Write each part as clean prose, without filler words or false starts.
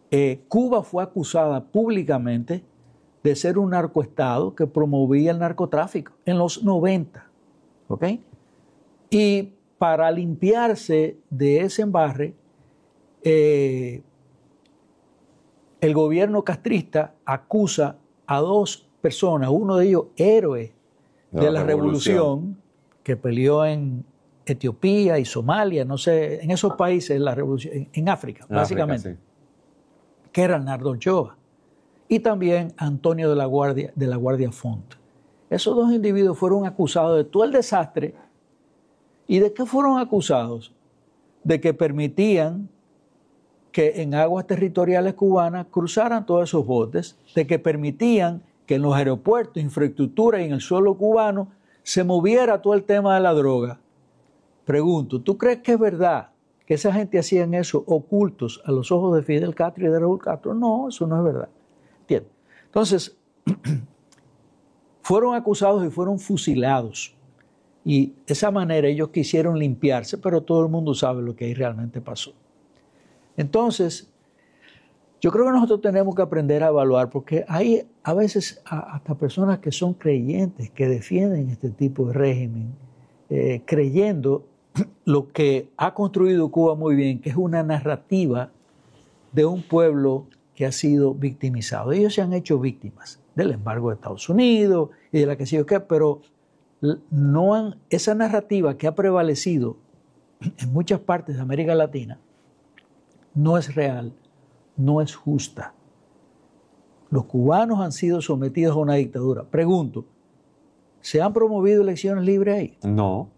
Cuba fue acusada públicamente de ser un narcoestado que promovía el narcotráfico en los 90. ¿Ok? Y para limpiarse de ese embarre, el gobierno castrista acusa a dos personas, uno de ellos héroe de la revolución, que peleó en Etiopía y Somalia, no sé, en esos países, la revolución, en África, básicamente, sí. que era Arnaldo Ochoa, y también Antonio de la Guardia Font. Esos dos individuos fueron acusados de todo el desastre. ¿Y de qué fueron acusados? De que permitían que en aguas territoriales cubanas cruzaran todos esos botes, de que permitían que en los aeropuertos, infraestructura y en el suelo cubano se moviera todo el tema de la droga. Pregunto, ¿tú crees que es verdad que esa gente hacían eso ocultos a los ojos de Fidel Castro y de Raúl Castro? No, eso no es verdad. ¿Entiendes? Entonces, fueron acusados y fueron fusilados. Y de esa manera ellos quisieron limpiarse, pero todo el mundo sabe lo que ahí realmente pasó. Entonces, yo creo que nosotros tenemos que aprender a evaluar, porque hay a veces hasta personas que son creyentes, que defienden este tipo de régimen, creyendo lo que ha construido Cuba muy bien, que es una narrativa de un pueblo que ha sido victimizado. Ellos se han hecho víctimas del embargo de Estados Unidos y de la que sé yo qué, pero esa narrativa que ha prevalecido en muchas partes de América Latina no es real, no es justa. Los cubanos han sido sometidos a una dictadura. Pregunto, ¿se han promovido elecciones libres ahí? No.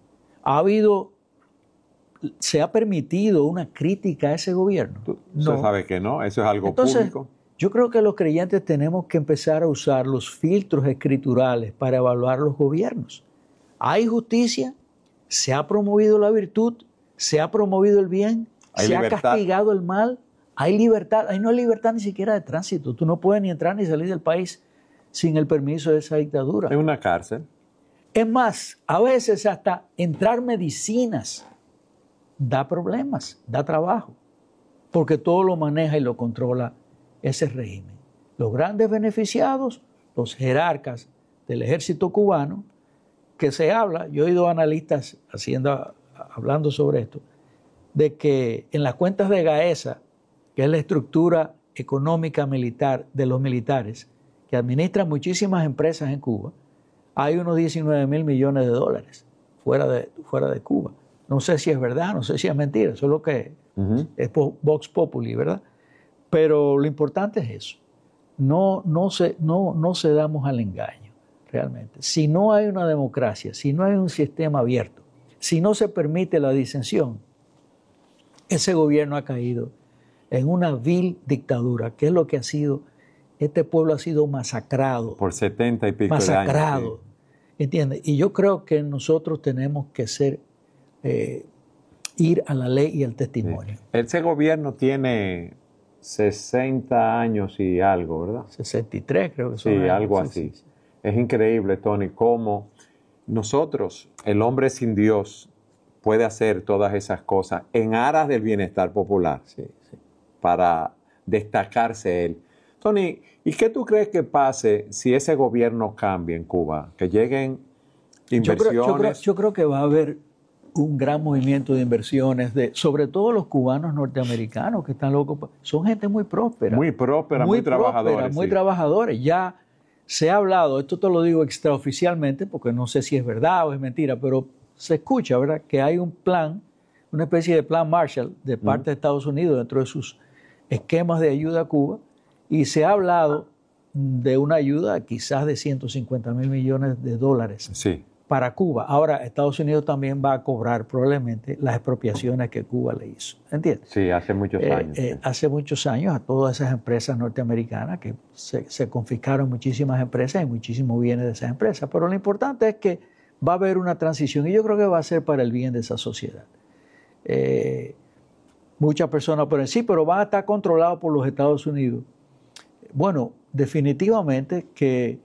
¿Se ha permitido una crítica a ese gobierno? No. Usted sabe que no, eso es algo público. Yo creo que los creyentes tenemos que empezar a usar los filtros escriturales para evaluar los gobiernos. ¿Hay justicia? ¿Se ha promovido la virtud? ¿Se ha promovido el bien? ¿Se ha castigado el mal? ¿Hay libertad? Ahí no hay libertad ni siquiera de tránsito. Tú no puedes ni entrar ni salir del país sin el permiso de esa dictadura. Es una cárcel. Es más, a veces hasta entrar medicinas da problemas, da trabajo, porque todo lo maneja y lo controla ese régimen. Los grandes beneficiados, los jerarcas del ejército cubano, que se habla, yo he oído analistas hablando sobre esto, de que en las cuentas de Gaesa, que es la estructura económica militar de los militares, que administran muchísimas empresas en Cuba, hay unos 19,000 millones de dólares fuera de Cuba. No sé si es verdad, no sé si es mentira, eso es lo que es Vox Populi, ¿verdad? Pero lo importante es eso. No cedamos al engaño, realmente. Si no hay una democracia, si no hay un sistema abierto, si no se permite la disensión, ese gobierno ha caído en una vil dictadura, que es lo que ha sido, este pueblo ha sido masacrado. Por 70 y pico de años. Masacrado. Sí. ¿Entiendes? Y yo creo que nosotros tenemos que ir a la ley y al testimonio. Sí. Ese gobierno tiene 60 años y algo, ¿verdad? 63 creo que son. Sí, algo así. Sí. Es increíble, Tony, cómo nosotros, el hombre sin Dios, puede hacer todas esas cosas en aras del bienestar popular, para destacarse él. Tony, ¿y qué tú crees que pase si ese gobierno cambia en Cuba? Que lleguen inversiones. Yo creo que va a haber un gran movimiento de inversiones, sobre todo los cubanos norteamericanos que están locos. Son gente muy próspera. Muy próspera, muy trabajadores. Muy trabajadores. Ya se ha hablado, esto te lo digo extraoficialmente porque no sé si es verdad o es mentira, pero se escucha, ¿verdad?, que hay un plan, una especie de plan Marshall de parte de Estados Unidos dentro de sus esquemas de ayuda a Cuba, y se ha hablado de una ayuda quizás de 150,000 millones de dólares para Cuba. Ahora, Estados Unidos también va a cobrar probablemente las expropiaciones que Cuba le hizo. ¿Entiendes? Sí, hace muchos años. Hace muchos años a todas esas empresas norteamericanas que se confiscaron muchísimas empresas y muchísimos bienes de esas empresas. Pero lo importante es que va a haber una transición y yo creo que va a ser para el bien de esa sociedad. Muchas personas pueden decir, sí, pero van a estar controlados por los Estados Unidos. Bueno, definitivamente que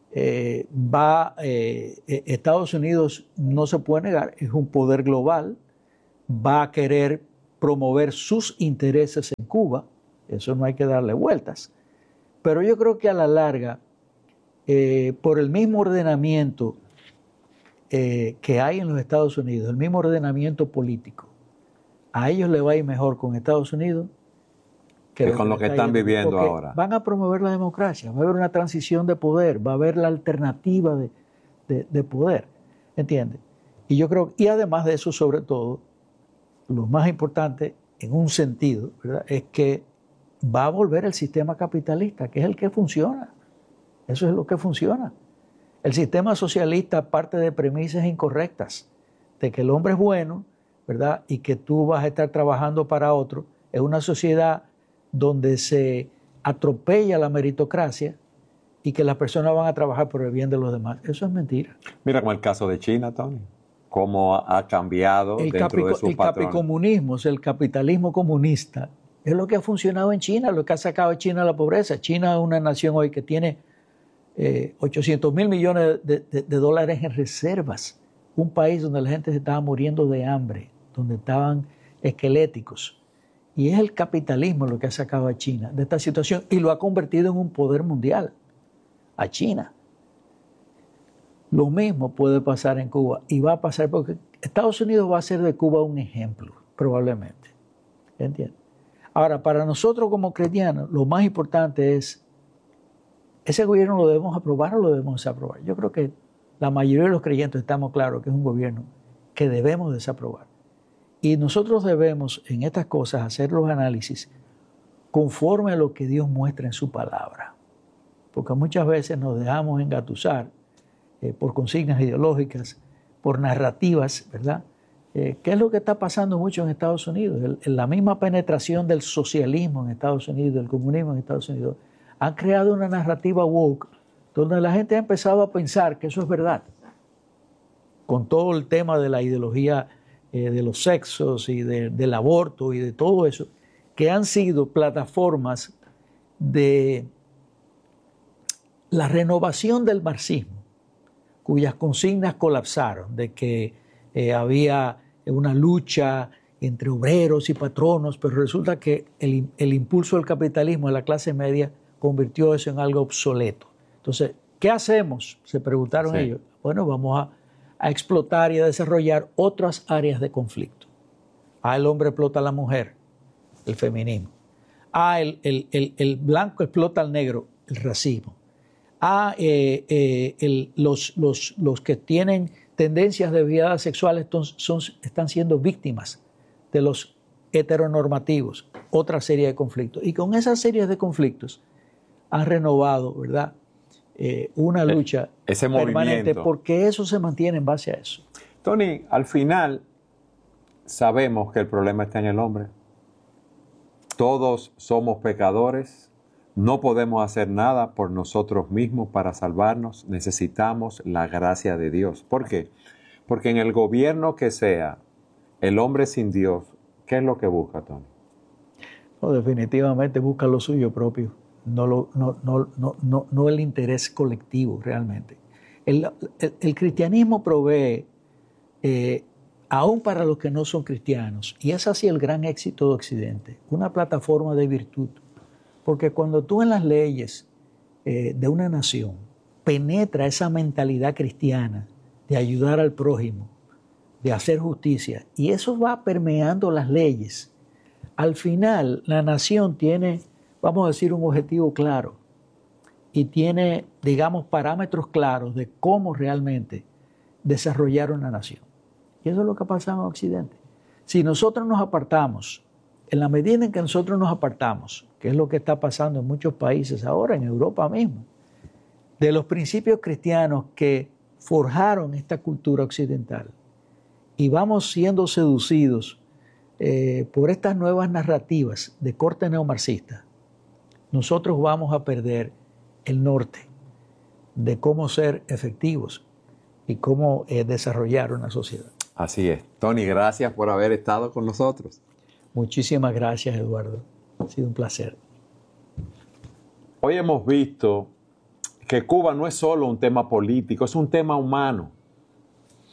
Estados Unidos, no se puede negar, es un poder global, va a querer promover sus intereses en Cuba, Eso no hay que darle vueltas. Pero yo creo que a la larga, por el mismo ordenamiento que hay en los Estados Unidos, el mismo ordenamiento político, a ellos les va a ir mejor con Estados Unidos que con lo que están viviendo ahora. Van a promover la democracia, va a haber una transición de poder, va a haber la alternativa de poder, ¿entiendes? Y yo creo, y además de eso, sobre todo, lo más importante en un sentido, ¿verdad?, es que va a volver el sistema capitalista, que es el que funciona. Eso es lo que funciona. El sistema socialista parte de premisas incorrectas, de que el hombre es bueno, ¿verdad?, y que tú vas a estar trabajando para otro. Es una sociedad donde se atropella la meritocracia y que las personas van a trabajar por el bien de los demás. Eso es mentira. Mira como el caso de China, Tony, cómo ha cambiado dentro de sus patrones. El capicomunismo, el capitalismo comunista, es lo que ha funcionado en China, lo que ha sacado a China de la pobreza. China es una nación hoy que tiene 800.000 millones de dólares en reservas. Un país donde la gente se estaba muriendo de hambre, donde estaban esqueléticos. Y es el capitalismo lo que ha sacado a China de esta situación y lo ha convertido en un poder mundial, a China. Lo mismo puede pasar en Cuba y va a pasar porque Estados Unidos va a hacer de Cuba un ejemplo, probablemente. ¿Entiendes? Ahora, para nosotros como cristianos, lo más importante es, ¿ese gobierno lo debemos aprobar o lo debemos desaprobar? Yo creo que la mayoría de los creyentes estamos claros que es un gobierno que debemos desaprobar. Y nosotros debemos en estas cosas hacer los análisis conforme a lo que Dios muestra en su palabra. Porque muchas veces nos dejamos engatusar por consignas ideológicas, por narrativas, ¿verdad? ¿Qué es lo que está pasando mucho en Estados Unidos? La misma penetración del socialismo en Estados Unidos, del comunismo en Estados Unidos, han creado una narrativa woke donde la gente ha empezado a pensar que eso es verdad. Con todo el tema de la ideología de los sexos y del aborto y de todo eso, que han sido plataformas de la renovación del marxismo, cuyas consignas colapsaron, de que había una lucha entre obreros y patronos, pero resulta que el impulso del capitalismo de la clase media convirtió eso en algo obsoleto. Entonces, ¿qué hacemos?, se preguntaron ellos. Bueno, vamos a explotar y a desarrollar otras áreas de conflicto. El hombre explota a la mujer, el feminismo. El blanco explota al negro, el racismo. Los que tienen tendencias desviadas sexuales están siendo víctimas de los heteronormativos, otra serie de conflictos. Y con esas series de conflictos han renovado, ¿verdad?, una lucha ese permanente, movimiento, porque eso se mantiene en base a eso. Tony, al final sabemos que el problema está en el hombre. Todos somos pecadores, no podemos hacer nada por nosotros mismos para salvarnos, necesitamos la gracia de Dios. ¿Por qué? Porque en el gobierno que sea, el hombre sin Dios, ¿qué es lo que busca, Tony? No, definitivamente busca lo suyo propio. No el interés colectivo realmente. El cristianismo provee, aún para los que no son cristianos, y es así el gran éxito de Occidente, una plataforma de virtud. Porque cuando tú en las leyes de una nación penetra esa mentalidad cristiana de ayudar al prójimo, de hacer justicia, y eso va permeando las leyes, al final la nación tiene, vamos a decir, un objetivo claro y tiene, digamos, parámetros claros de cómo realmente desarrollar una nación. Y eso es lo que ha pasado en Occidente. Si nosotros nos apartamos, en la medida en que nosotros nos apartamos, que es lo que está pasando en muchos países ahora, en Europa mismo, de los principios cristianos que forjaron esta cultura occidental, y vamos siendo seducidos por estas nuevas narrativas de corte neomarxista, nosotros vamos a perder el norte de cómo ser efectivos y cómo desarrollar una sociedad. Así es. Tony, gracias por haber estado con nosotros. Muchísimas gracias, Eduardo. Ha sido un placer. Hoy hemos visto que Cuba no es solo un tema político, es un tema humano.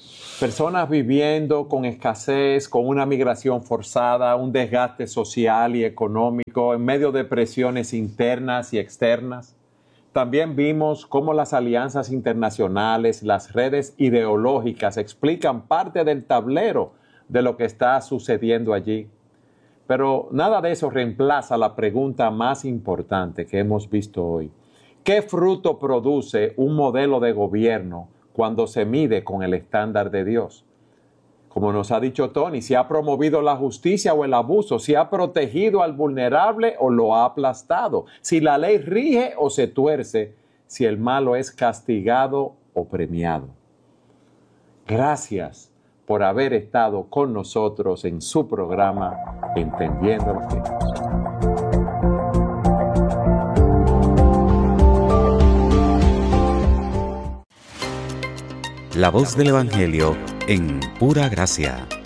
Personas viviendo con escasez, con una migración forzada, un desgaste social y económico, en medio de presiones internas y externas. También vimos cómo las alianzas internacionales, las redes ideológicas explican parte del tablero de lo que está sucediendo allí. Pero nada de eso reemplaza la pregunta más importante que hemos visto hoy. ¿Qué fruto produce un modelo de gobierno cuando se mide con el estándar de Dios? Como nos ha dicho Tony, si ha promovido la justicia o el abuso, si ha protegido al vulnerable o lo ha aplastado, si la ley rige o se tuerce, si el malo es castigado o premiado. Gracias por haber estado con nosotros en su programa Entendiendo los Tiempos. La voz del Evangelio en Pura Gracia.